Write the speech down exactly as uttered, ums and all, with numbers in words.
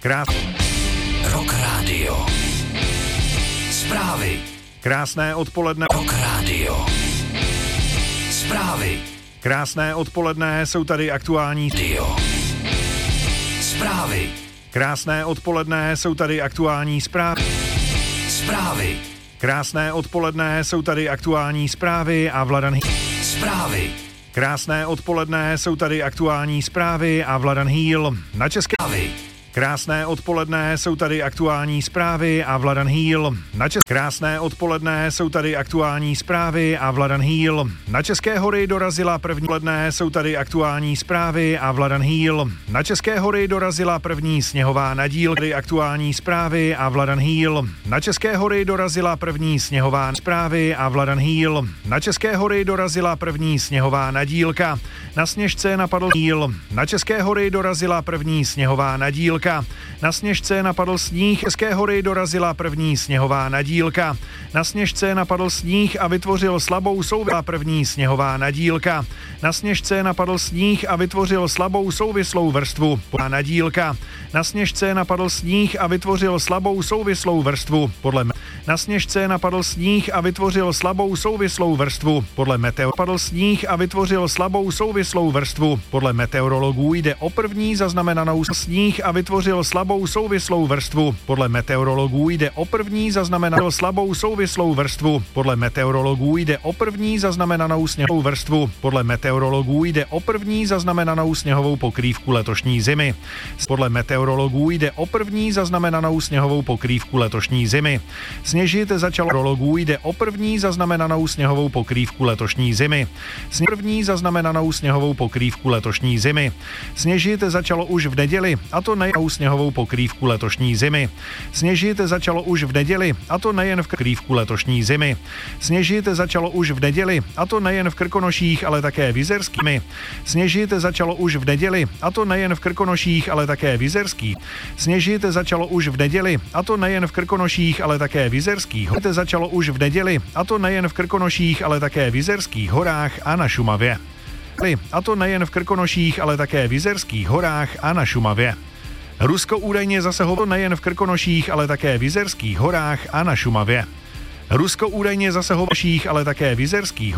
Krás... Rock Radio. Zprávy. Krásné odpoledne. Rock Radio. Zprávy. Krásné odpoledne, jsou tady aktuální. Dio. Zprávy. Krásné odpoledne, jsou tady aktuální zprávy. Zprávy. Krásné odpoledne, jsou tady aktuální zprávy a Vladan Hýl. Zprávy. Krásné odpoledne, jsou tady aktuální zprávy a Vladan Hýl. Na české... Zprávy. Krásné odpoledne, jsou tady aktuální zprávy a Vladan Hýl. Na čes... Krásné odpoledne, jsou tady aktuální zprávy a Vladan Hýl. Na České hory dorazila první odpoledne, jsou tady aktuální zprávy a Vladan Hýl. Na České hory dorazila první sněhová nadílka. Tady aktuální zprávy a Vladan Hýl. Na České hory dorazila první sněhová zprávy a Vladan Hýl. Na České hory dorazila první sněhová nadílka. Na Sněžce napadl Hýl. Na České hory dorazila první sněhová nadílka. Na Sněžce napadl sníh, České hory dorazila první sněhová nadílka. Na Sněžce napadl sníh a vytvořil slabou souvislou první sněhová nadílka. Na Sněžce napadl sníh a vytvořil slabou souvislou vrstvu nadílka. Na Sněžce napadl sníh a vytvořil slabou souvislou vrstvu podle Na Sněžce napadl sníh a vytvořil slabou souvislou vrstvu podle meteor. Padl sníh a vytvořil slabou souvislou vrstvu podle meteorologů. Jde o první zaznamenanou sníh a vytvořil slabou souvislou vrstvu podle meteorologů. Jde o první zaznamenanou slabou souvislou vrstvu podle meteorologů. Jde o první zaznamenanou sněhovou vrstvu podle meteorologů. Jde o první zaznamenanou sněhovou pokrývku letošní zimy. Podle meteorologů jde o první zaznamenanou sněhovou pokrývku letošní zimy. Sněžit začalo meteorologů jde o první zaznamenanou sněhovou pokrývku letošní zimy. Sně- první zaznamenanou sněhovou pokrývku letošní zimy. Sněžit začalo už v neděli, a to nejen sněhovou pokrývku letošní zimy. Sněžit začalo už v neděli, a to nejen v pokrývku letošní zimy. Sněžit začalo už v neděli, a to nejen v Krkonoších, ale také v Jizerskými. Sněžit začalo už v neděli, a to nejen v Krkonoších, ale také v Jizerských. Sněžit začalo už v neděli, a to nejen v Krkonoších, ale také v Jizerských. Sněžit začalo už v neděli, a to nejen v Krkonoších, ale také v Jizerských horách a na Šumavě. A to nejen v Krkonoších, ale také v Jizerských horách a na Šumavě. Rusko údajně zasahovalo nejen v Krkonoších, ale také v Jizerských horách a na Šumavě. Rusko údajně zasahovalo, ale také v Jizerských